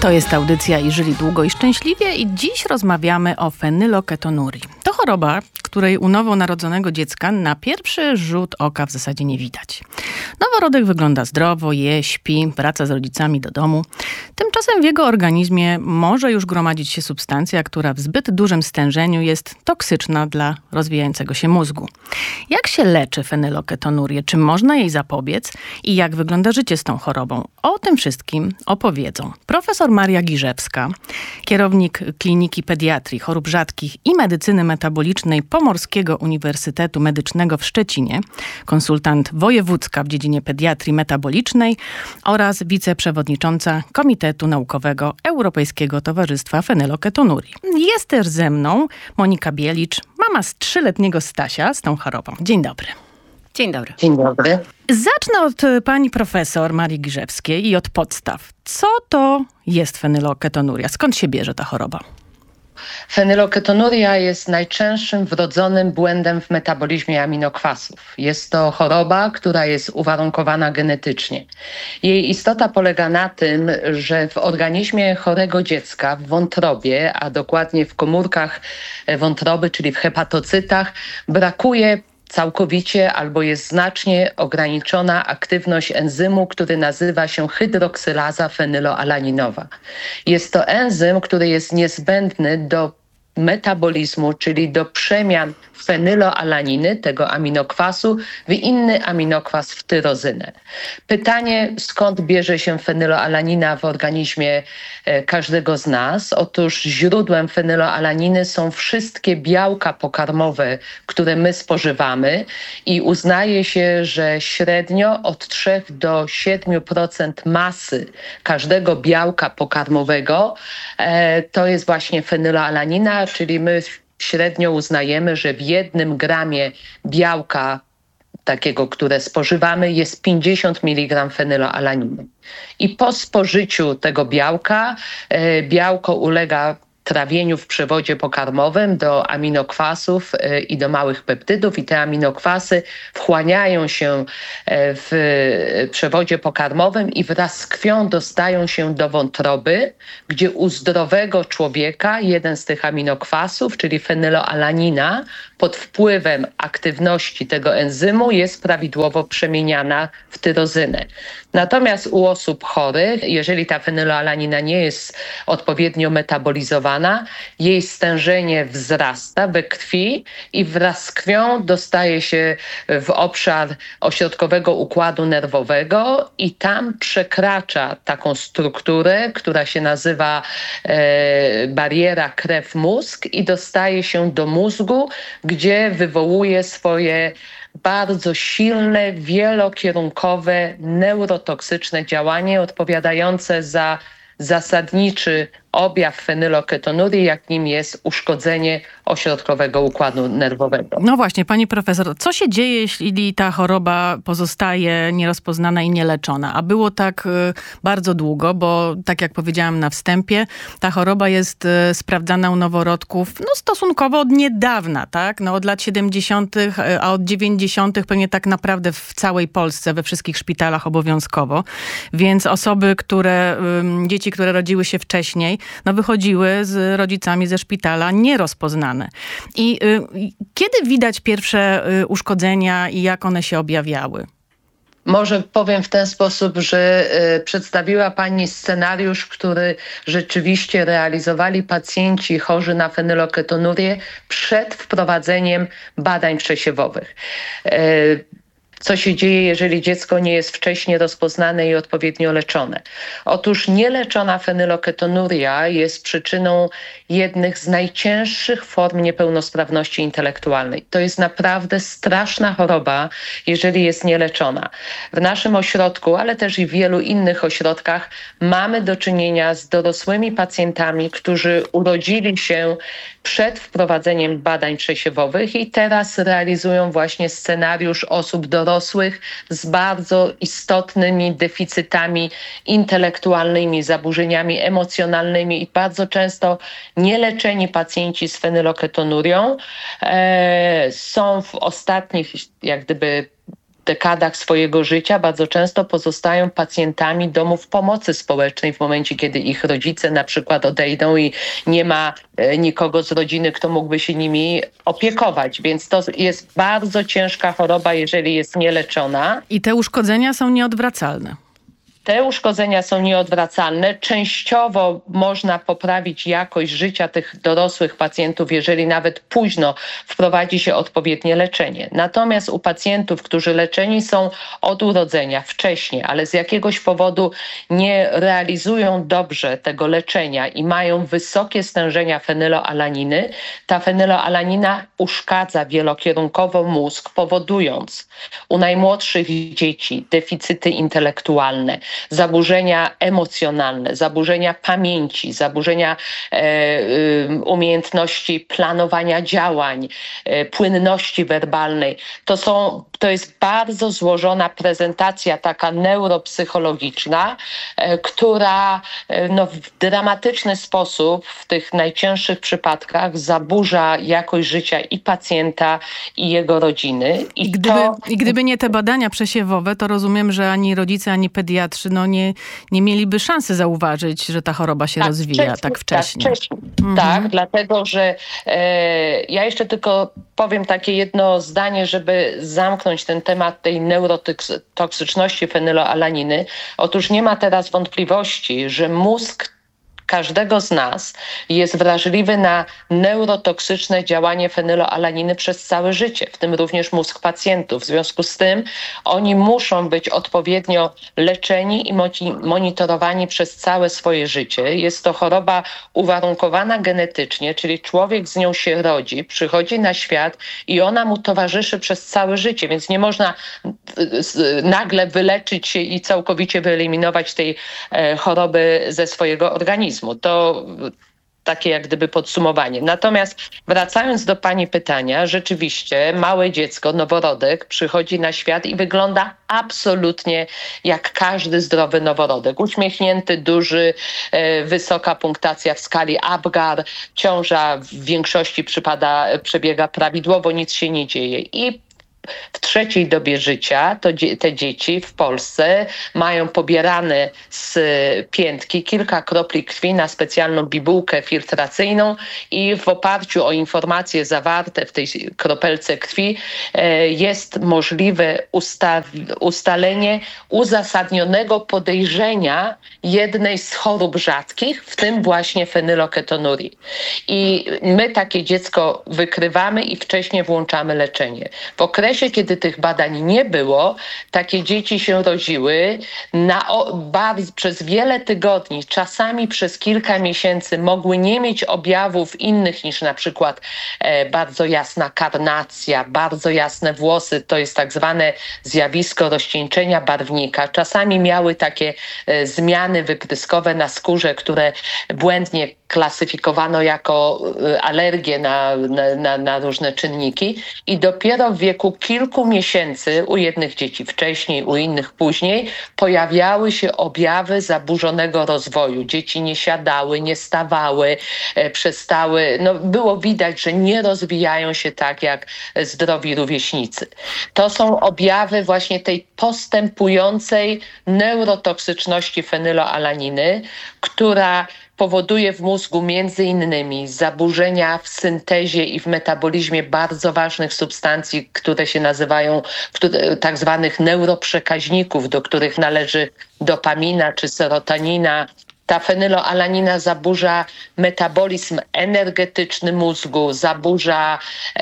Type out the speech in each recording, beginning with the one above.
To jest audycja i żyli długo i szczęśliwie i dziś rozmawiamy o fenyloketonurii. To choroba, której u nowonarodzonego dziecka na pierwszy rzut oka w zasadzie nie widać. Noworodek wygląda zdrowo, je, śpi, wraca z rodzicami do domu. Tymczasem w jego organizmie może już gromadzić się substancja, która w zbyt dużym stężeniu jest toksyczna dla rozwijającego się mózgu. Jak się leczy fenyloketonurię? Czy można jej zapobiec? I jak wygląda życie z tą chorobą? O tym wszystkim opowiedzą profesor Maria Giżewska, kierownik Kliniki Pediatrii, Chorób Rzadkich i Medycyny Metabolicznej Pomorskiego Uniwersytetu Medycznego w Szczecinie, konsultant wojewódzka w dziedzinie pediatrii metabolicznej oraz wiceprzewodnicząca Komitetu Naukowego Europejskiego Towarzystwa Fenyloketonurii. Jest też ze mną Monika Bielicz, mama z 3-letniego Stasia z tą chorobą. Dzień dobry. Dzień dobry. Dzień dobry. Zacznę od pani profesor Marii Giżewskiej i od podstaw. Co to jest fenyloketonuria? Skąd się bierze ta choroba? Fenyloketonuria jest najczęstszym wrodzonym błędem w metabolizmie aminokwasów. Jest to choroba, która jest uwarunkowana genetycznie. Jej istota polega na tym, że w organizmie chorego dziecka, w wątrobie, a dokładnie w komórkach wątroby, czyli w hepatocytach, brakuje całkowicie albo jest znacznie ograniczona aktywność enzymu, który nazywa się hydroksylaza fenyloalaninowa. Jest to enzym, który jest niezbędny do metabolizmu, czyli do przemian fenyloalaniny, tego aminokwasu, w inny aminokwas, w tyrozynę. Pytanie, skąd bierze się fenyloalanina w organizmie każdego z nas? Otóż źródłem fenyloalaniny są wszystkie białka pokarmowe, które my spożywamy i uznaje się, że średnio od 3 do 7% masy każdego białka pokarmowego to jest właśnie fenyloalanina, czyli my średnio uznajemy, że w 1 gramie białka takiego, które spożywamy, jest 50 mg fenyloalaniny. I po spożyciu tego białka, białko ulega trawieniu w przewodzie pokarmowym do aminokwasów i do małych peptydów i te aminokwasy wchłaniają się w przewodzie pokarmowym i wraz z krwią dostają się do wątroby, gdzie u zdrowego człowieka jeden z tych aminokwasów, czyli fenyloalanina, pod wpływem aktywności tego enzymu jest prawidłowo przemieniana w tyrozynę. Natomiast u osób chorych, jeżeli ta fenyloalanina nie jest odpowiednio metabolizowana, jej stężenie wzrasta we krwi i wraz z krwią dostaje się w obszar ośrodkowego układu nerwowego i tam przekracza taką strukturę, która się nazywa bariera krew-mózg i dostaje się do mózgu, gdzie wywołuje swoje bardzo silne, wielokierunkowe, neurotoksyczne działanie odpowiadające za zasadniczy objaw fenyloketonurii, jakim jest uszkodzenie ośrodkowego układu nerwowego. No właśnie, pani profesor, co się dzieje, jeśli ta choroba pozostaje nierozpoznana i nieleczona? A było tak bardzo długo, bo tak jak powiedziałam na wstępie, ta choroba jest sprawdzana u noworodków stosunkowo od niedawna, tak? Od lat 70., a od 90. pewnie tak naprawdę w całej Polsce, we wszystkich szpitalach obowiązkowo. Więc osoby, dzieci, które rodziły się wcześniej, wychodziły z rodzicami ze szpitala nierozpoznane. I kiedy widać pierwsze uszkodzenia i jak one się objawiały? Może powiem w ten sposób, że przedstawiła pani scenariusz, który rzeczywiście realizowali pacjenci chorzy na fenyloketonurię przed wprowadzeniem badań przesiewowych. Co się dzieje, jeżeli dziecko nie jest wcześnie rozpoznane i odpowiednio leczone? Otóż nieleczona fenyloketonuria jest przyczyną jednych z najcięższych form niepełnosprawności intelektualnej. To jest naprawdę straszna choroba, jeżeli jest nieleczona. W naszym ośrodku, ale też i w wielu innych ośrodkach mamy do czynienia z dorosłymi pacjentami, którzy urodzili się przed wprowadzeniem badań przesiewowych i teraz realizują właśnie scenariusz osób dorosłych z bardzo istotnymi deficytami intelektualnymi, zaburzeniami emocjonalnymi i bardzo często nieleczeni pacjenci z fenyloketonurią są w ostatnich dekadach swojego życia bardzo często pozostają pacjentami domów pomocy społecznej w momencie, kiedy ich rodzice na przykład odejdą i nie ma nikogo z rodziny, kto mógłby się nimi opiekować. Więc to jest bardzo ciężka choroba, jeżeli jest nieleczona. I te uszkodzenia są nieodwracalne. Te uszkodzenia są nieodwracalne. Częściowo można poprawić jakość życia tych dorosłych pacjentów, jeżeli nawet późno wprowadzi się odpowiednie leczenie. Natomiast u pacjentów, którzy leczeni są od urodzenia, wcześniej, ale z jakiegoś powodu nie realizują dobrze tego leczenia i mają wysokie stężenia fenyloalaniny, ta fenyloalanina uszkadza wielokierunkowo mózg, powodując u najmłodszych dzieci deficyty intelektualne, zaburzenia emocjonalne, zaburzenia pamięci, zaburzenia umiejętności planowania działań, płynności werbalnej. To jest bardzo złożona prezentacja, taka neuropsychologiczna, która w dramatyczny sposób w tych najcięższych przypadkach zaburza jakość życia i pacjenta, i jego rodziny. I gdyby nie te badania przesiewowe, to rozumiem, że ani rodzice, ani pediatrzy nie mieliby szansy zauważyć, że ta choroba się rozwija tak wcześnie. Tak, dlatego że ja jeszcze tylko powiem takie jedno zdanie, żeby zamknąć ten temat tej neurotoksyczności fenyloalaniny. Otóż nie ma teraz wątpliwości, że mózg każdego z nas jest wrażliwy na neurotoksyczne działanie fenyloalaniny przez całe życie, w tym również mózg pacjentów. W związku z tym oni muszą być odpowiednio leczeni i monitorowani przez całe swoje życie. Jest to choroba uwarunkowana genetycznie, czyli człowiek z nią się rodzi, przychodzi na świat i ona mu towarzyszy przez całe życie, więc nie można nagle wyleczyć się i całkowicie wyeliminować tej choroby ze swojego organizmu. To takie jak gdyby podsumowanie. Natomiast wracając do pani pytania, rzeczywiście małe dziecko, noworodek przychodzi na świat i wygląda absolutnie jak każdy zdrowy noworodek. Uśmiechnięty, duży, wysoka punktacja w skali Apgar, ciąża w większości przebiega prawidłowo, nic się nie dzieje. I w trzeciej dobie życia te dzieci w Polsce mają pobierane z piętki kilka kropli krwi na specjalną bibułkę filtracyjną i w oparciu o informacje zawarte w tej kropelce krwi jest możliwe ustalenie uzasadnionego podejrzenia jednej z chorób rzadkich, w tym właśnie fenyloketonurii. I my takie dziecko wykrywamy i wcześniej włączamy leczenie. W okresie, kiedy tych badań nie było, takie dzieci się rodziły przez wiele tygodni, czasami przez kilka miesięcy mogły nie mieć objawów innych niż na przykład bardzo jasna karnacja, bardzo jasne włosy, to jest tak zwane zjawisko rozcieńczenia barwnika. Czasami miały takie zmiany wypryskowe na skórze, błędnie klasyfikowano jako alergię na różne czynniki i dopiero w wieku kilku miesięcy, u jednych dzieci wcześniej, u innych później, pojawiały się objawy zaburzonego rozwoju. Dzieci nie siadały, nie stawały, przestały, było widać, że nie rozwijają się tak jak zdrowi rówieśnicy. To są objawy właśnie tej postępującej neurotoksyczności fenyloalaniny, która powoduje w mózgu między innymi zaburzenia w syntezie i w metabolizmie bardzo ważnych substancji, które się nazywają tak zwanych neuroprzekaźników, do których należy dopamina czy serotonina. Ta fenyloalanina zaburza metabolizm energetyczny mózgu, zaburza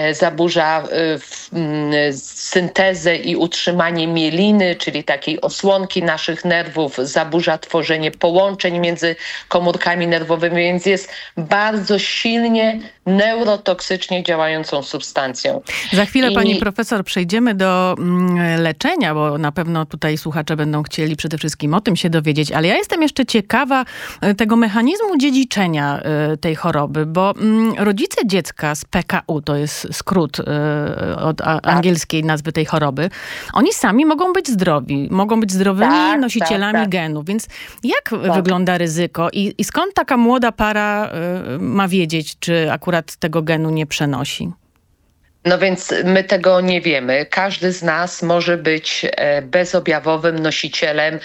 syntezę i utrzymanie mieliny, czyli takiej osłonki naszych nerwów, zaburza tworzenie połączeń między komórkami nerwowymi, więc jest bardzo silnie neurotoksycznie działającą substancją. Za chwilę pani profesor przejdziemy do leczenia, bo na pewno tutaj słuchacze będą chcieli przede wszystkim o tym się dowiedzieć, ale ja jestem jeszcze ciekawa tego mechanizmu dziedziczenia tej choroby, bo rodzice dziecka z PKU, to jest skrót od angielskiej nazwy tej choroby, oni sami mogą być zdrowi, mogą być zdrowymi nosicielami genów, więc jak wygląda ryzyko i skąd taka młoda para ma wiedzieć, czy akurat tego genu nie przenosi? No więc my tego nie wiemy. Każdy z nas może być bezobjawowym nosicielem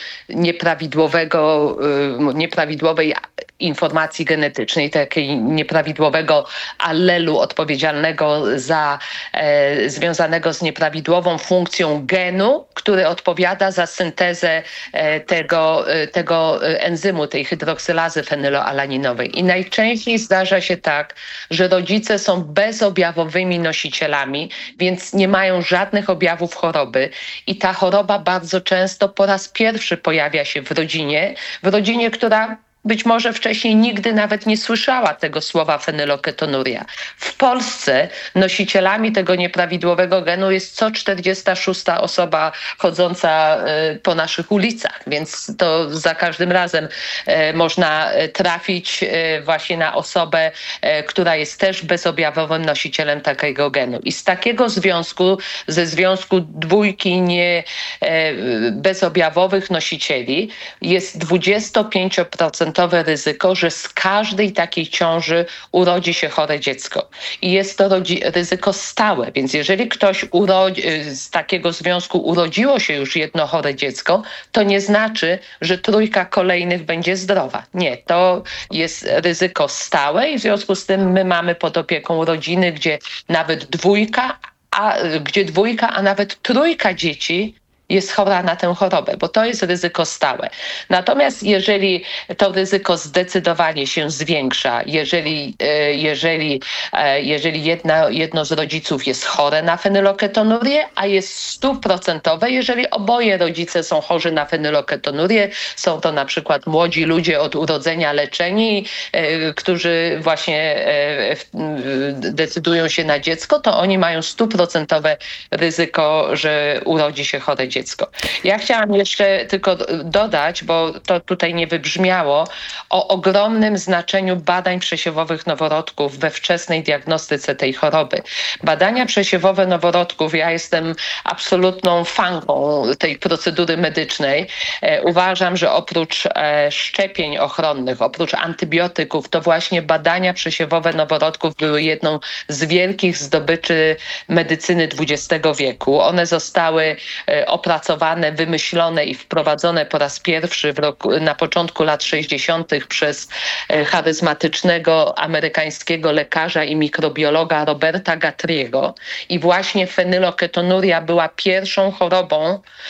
nieprawidłowej informacji genetycznej, takiej nieprawidłowego allelu odpowiedzialnego związanego z nieprawidłową funkcją genu, który odpowiada za syntezę tego enzymu, tej hydroksylazy fenyloalaninowej. I najczęściej zdarza się tak, że rodzice są bezobjawowymi nosicielami, więc nie mają żadnych objawów choroby i ta choroba bardzo często po raz pierwszy pojawia się w rodzinie, która być może wcześniej nigdy nawet nie słyszała tego słowa fenyloketonuria. W Polsce nosicielami tego nieprawidłowego genu jest co 46. osoba chodząca po naszych ulicach, więc to za każdym razem można trafić właśnie na osobę, która jest też bezobjawowym nosicielem takiego genu. I z takiego związku, ze związku dwójki bezobjawowych nosicieli jest 25% ryzyko, że z każdej takiej ciąży urodzi się chore dziecko. I jest to ryzyko stałe, więc jeżeli ktoś z takiego związku urodziło się już jedno chore dziecko, to nie znaczy, że trójka kolejnych będzie zdrowa. Nie, to jest ryzyko stałe i w związku z tym my mamy pod opieką rodziny, gdzie dwójka, a nawet trójka dzieci jest chora na tę chorobę, bo to jest ryzyko stałe. Natomiast jeżeli to ryzyko zdecydowanie się zwiększa, jeżeli jedno z rodziców jest chore na fenyloketonurię, a jest 100%, jeżeli oboje rodzice są chorzy na fenyloketonurię, są to na przykład młodzi ludzie od urodzenia leczeni, którzy właśnie decydują się na dziecko, to oni mają 100% ryzyko, że urodzi się chore dziecko. Ja chciałam jeszcze tylko dodać, bo to tutaj nie wybrzmiało, o ogromnym znaczeniu badań przesiewowych noworodków we wczesnej diagnostyce tej choroby. Badania przesiewowe noworodków, ja jestem absolutną fanką tej procedury medycznej. Uważam, że oprócz szczepień ochronnych, oprócz antybiotyków, to właśnie badania przesiewowe noworodków były jedną z wielkich zdobyczy medycyny XX wieku. One zostały opracowane, wymyślone i wprowadzone po raz pierwszy na początku lat 60. przez charyzmatycznego amerykańskiego lekarza i mikrobiologa Roberta Guthriego. I właśnie fenyloketonuria była pierwszą chorobą,